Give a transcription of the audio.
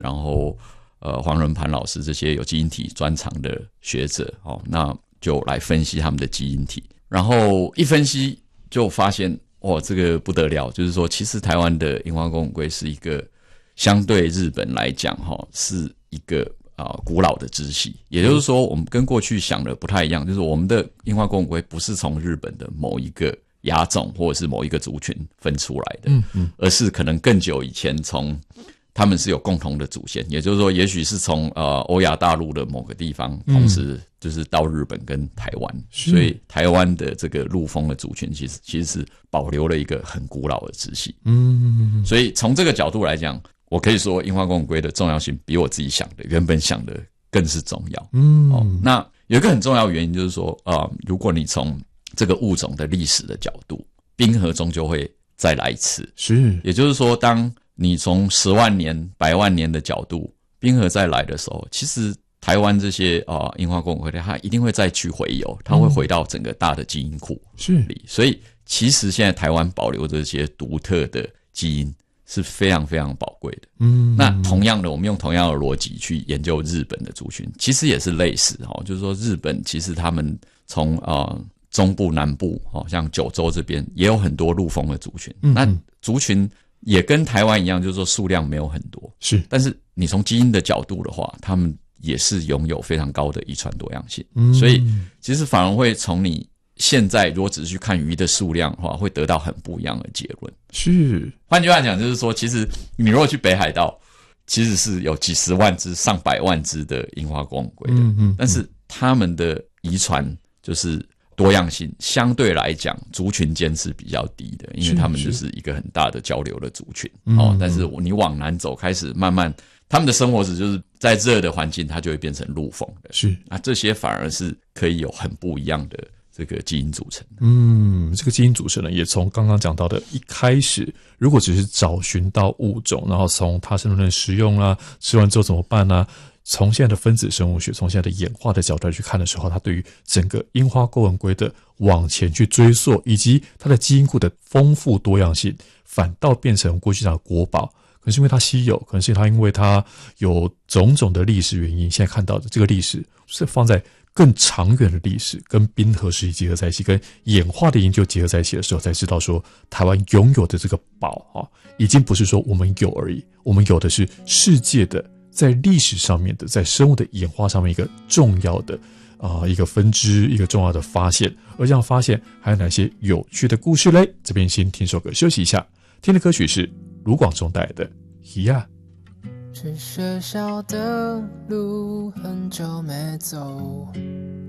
然后黄仁盘老师这些有基因体专长的学者那就来分析他们的基因体，然后一分析就发现这个不得了，就是说其实台湾的樱花钩吻龟是一个相对日本来讲是一个古老的支系，也就是说我们跟过去想的不太一样，就是我们的樱花钩吻龟不是从日本的某一个亚种或者是某一个族群分出来的，而是可能更久以前他们是有共同的祖先，也就是说也许是从欧亚大陆的某个地方同时就是到日本跟台湾，所以台湾的这个陆丰的族群其实是保留了一个很古老的支系。所以从这个角度来讲，我可以说樱花钩吻龟的重要性比我自己原本想的更是重要。那有一个很重要的原因就是说如果你从这个物种的历史的角度，冰河终究会再来一次，是，也就是说当你从10万年、100万年的角度，冰河再来的时候，其实台湾这些樱花钩吻龟它一定会再去回游，它会回到整个大的基因库里，所以其实现在台湾保留这些独特的基因是非常非常宝贵的。那同样的，我们用同样的逻辑去研究日本的族群，其实也是类似就是说日本其实他们从中部、南部像九州这边也有很多陆丰的族群，那族群也跟台湾一样，就是说数量没有很多，是，但是你从基因的角度的话，他们也是拥有非常高的遗传多样性，所以其实反而会从你现在如果只是去看鱼的数量的话，会得到很不一样的结论。是，换句话讲，就是说，其实你如果去北海道，其实是有几十万只、上百万只的樱花钩吻龟的，但是他们的遗传就是多样性相对来讲族群间是比较低的，因为他们就是一个很大的交流的族群。但是你往南走，开始慢慢他们的生活史就是在热的环境，它就会变成陆丰的。是，这些反而是可以有很不一样的这个基因组成。 这个基因组成呢，也从刚刚讲到的一开始，如果只是找寻到物种，然后从它是能不能食用啊，吃完之后怎么办啊，从现在的分子生物学，从现在的演化的角度来去看的时候，它对于整个樱花钩吻龟的往前去追溯，以及它的基因库的丰富多样性，反倒变成过去讲的国宝。可能是因为它稀有，可能是因为它有种种的历史原因，现在看到的这个历史是放在更长远的历史跟冰河时期结合在一起，跟演化的研究结合在一起的时候，才知道说台湾拥有的这个宝已经不是说我们有而已，我们有的是世界的在历史上面的，在生物的演化上面一个重要的一个分支，一个重要的发现。而这样发现还有哪些有趣的故事嘞？这边先听首歌休息一下，听的歌曲是卢广仲带来的《呀》。 去学校的路很久没走，